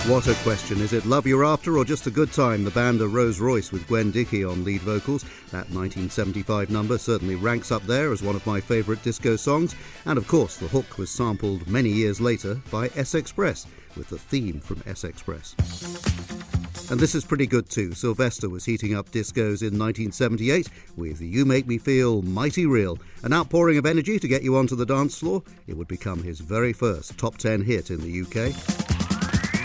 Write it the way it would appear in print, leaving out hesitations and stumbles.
What a question. Is it love you're after or just a good time? The band are Rolls-Royce with Gwen Dickey on lead vocals. That 1975 number certainly ranks up there as one of my favourite disco songs. And of course, the hook was sampled many years later by S-Express with the theme from S-Express. And this is pretty good too. Sylvester was heating up discos in 1978 with You Make Me Feel Mighty Real, an outpouring of energy to get you onto the dance floor. It would become his very first top 10 hit in the UK.